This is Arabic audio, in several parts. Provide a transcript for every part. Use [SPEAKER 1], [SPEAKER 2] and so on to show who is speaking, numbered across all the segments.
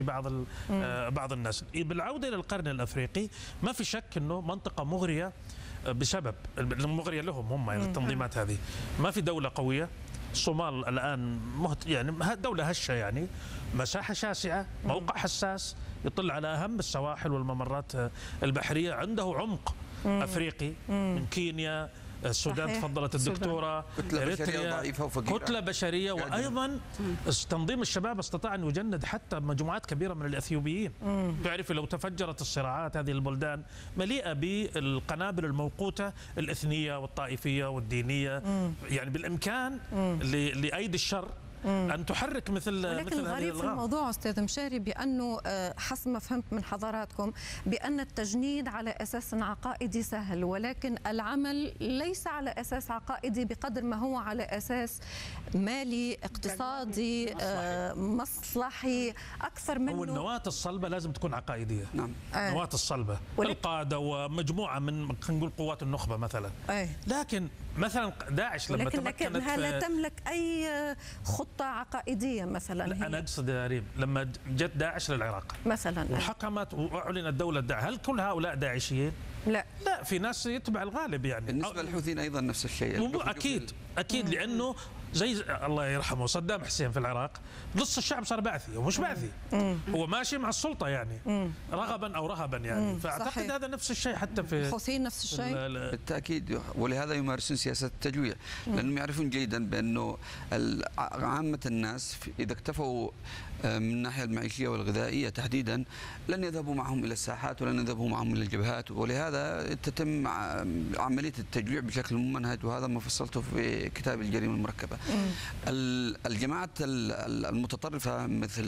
[SPEAKER 1] بعض الناس. بالعودة إلى القرن الأفريقي ما في شك أنه منطقة مغرية بسبب المغرية لهم هم، يعني التنظيمات هذه. ما في دولة قوية. الصومال الآن يعني دولة هشة، يعني مساحة شاسعة، موقع حساس يطل على أهم السواحل والممرات البحرية، عنده عمق أفريقي من كينيا، السودان تفضلت الدكتورة،
[SPEAKER 2] كتلة بشرية ضعيفة وفقيرة،
[SPEAKER 1] كتلة بشرية، وأيضا تنظيم الشباب استطاع أن يجند حتى مجموعات كبيرة من الأثيوبيين. تعرف لو تفجرت الصراعات، هذه البلدان مليئة بالقنابل الموقوتة الإثنية والطائفية والدينية، يعني بالإمكان لأيدي الشر أن تحرك مثل
[SPEAKER 3] الغريب في الموضوع أستاذ مشاري بأنه حسب ما فهمت من حضراتكم بأن التجنيد على أساس عقائدي سهل، ولكن العمل ليس على أساس عقائدي بقدر ما هو على أساس مالي، اقتصادي، مصلحي أكثر منه.
[SPEAKER 1] هو النواة الصلبة لازم تكون عقائدية.
[SPEAKER 2] نعم.
[SPEAKER 1] النواة الصلبة القادة ومجموعة من خلينا نقول قوات النخبة مثلا. لكن مثلا داعش لما تمكنت
[SPEAKER 3] لا تملك أي خطة عقائدية مثلا.
[SPEAKER 1] لا أنا أقصد يا ريم لما جت داعش للعراق مثلا وحكمت وأعلنت دولة داعش، هل كل هؤلاء داعشيين؟
[SPEAKER 3] لا،
[SPEAKER 1] في ناس يتبع الغالب يعني.
[SPEAKER 2] بالنسبة للحوثيين أيضا نفس الشيء.
[SPEAKER 1] أكيد لأنه زي الله يرحمه صدام حسين في العراق، نص الشعب صار بعثي ومش بعثي، هو ماشي مع السلطة يعني رغبا أو رهبا يعني. فأعتقد هذا نفس الشيء حتى في
[SPEAKER 3] الحوثيين، نفس الشيء
[SPEAKER 2] بالتأكيد. ولهذا يمارسون سياسة التجويع، لأنهم يعرفون جيدا بأنه عامة الناس إذا اكتفوا من الناحية المعيشية والغذائية تحديدا لن يذهبوا معهم إلى الساحات ولن يذهبوا معهم إلى الجبهات، ولهذا تتم عملية التجويع بشكل ممنهج، وهذا ما فصلته في كتاب الجريمة المركبة. الجماعات المتطرفة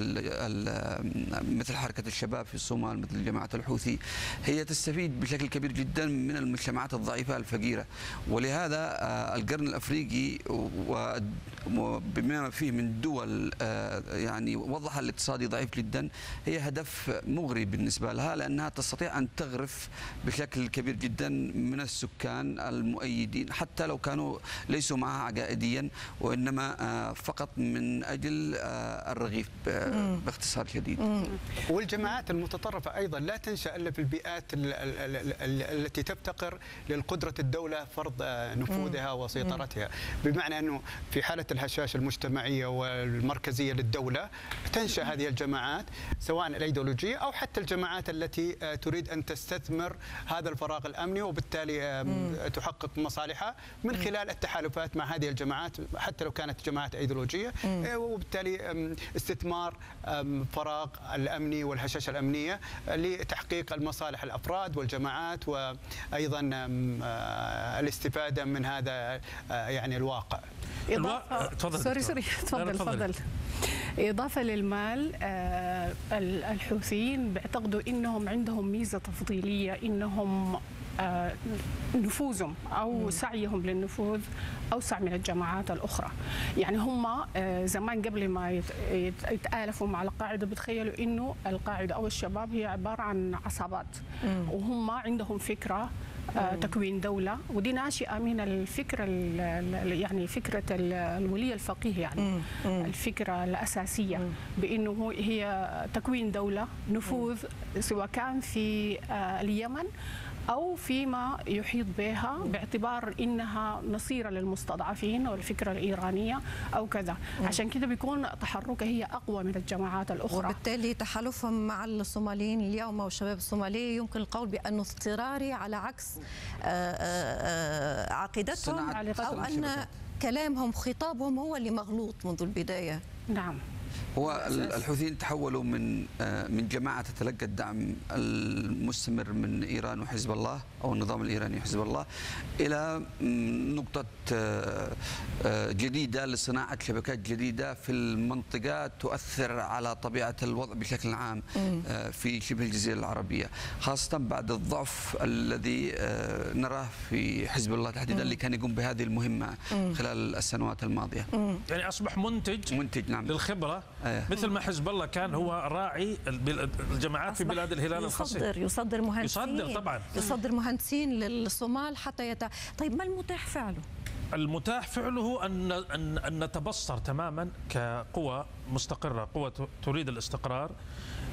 [SPEAKER 2] مثل حركة الشباب في الصومال، مثل جماعة الحوثي، هي تستفيد بشكل كبير جدا من المجتمعات الضعيفة الفقيرة، ولهذا القرن الأفريقي وبما فيه من دول يعني وضعها الاقتصادي ضعيف جدا هي هدف مغري بالنسبة لها، لأنها تستطيع أن تغرف بشكل كبير جدا من السكان المؤيدين حتى لو كانوا ليسوا معها عقائديا، وإنما فقط من أجل الرغيف باختصار شديد.
[SPEAKER 4] والجماعات المتطرفة أيضا لا تنشأ إلا في البيئات التي تفتقر للقدرة الدولة فرض نفوذها وسيطرتها، بمعنى أنه في حالة الهشاشة المجتمعية والمركزية للدولة تنشأ هذه الجماعات، سواء الأيديولوجية أو حتى الجماعات التي تريد أن تستثمر هذا الفراغ الأمني، وبالتالي تحقق مصالحها من خلال التحالفات مع هذه الجماعات حتى لو كانت جماعات أيديولوجية، وبالتالي استثمار فراغ الأمني والهشاشة الأمنية لتحقيق المصالح الأفراد والجماعات، وأيضا الاستفادة من هذا يعني الواقع.
[SPEAKER 5] تفضل. إضافة للمال، الحوثيين بيعتقدوا إنهم عندهم ميزة تفضيلية، إنهم نفوذهم أو سعيهم للنفوذ أوسع من الجماعات الأخرى. يعني هم زمان قبل ما يتآلفوا مع القاعدة بتخيلوا إنه القاعدة أو الشباب هي عبارة عن عصابات، وهم عندهم فكرة تكوين دولة، ودي ناشئة من الفكرة يعني فكرة الولي الفقيه، يعني الفكرة الأساسية بأنه هي تكوين دولة، نفوذ سواء كان في اليمن أو فيما يحيط بها، باعتبار إنها نصيرة للمستضعفين أو الفكرة الإيرانية أو كذا. عشان كده بيكون تحركها هي أقوى من الجماعات الأخرى،
[SPEAKER 3] وبالتالي تحالفهم مع الصوماليين اليوم والشباب الصومالي يمكن القول بأنه اضطراري على عكس عقيدتهم، أو أن كلامهم خطابهم هو اللي مغلوط منذ البداية.
[SPEAKER 5] نعم.
[SPEAKER 2] هو الحوثيين تحولوا من جماعة تتلقى الدعم المستمر من إيران وحزب الله أو النظام الإيراني وحزب الله إلى نقطة جديدة لصناعة شبكات جديدة في المنطقة تؤثر على طبيعة الوضع بشكل عام في شبه الجزيرة العربية، خاصة بعد الضعف الذي نراه في حزب الله تحديدا اللي كان يقوم بهذه المهمة خلال السنوات الماضية.
[SPEAKER 1] يعني أصبح منتج
[SPEAKER 2] نعم.
[SPEAKER 1] للخبرة، مثل ما حزب الله كان هو راعي الجماعات في بلاد الهلال الخصيب،
[SPEAKER 3] يصدر مهندسين،
[SPEAKER 1] طبعا
[SPEAKER 3] يصدر مهندسين للصومال حتى طيب ما المتاح فعله؟
[SPEAKER 1] المتاح فعله أن نتبصر تماما كقوى مستقرة، قوى تريد الاستقرار،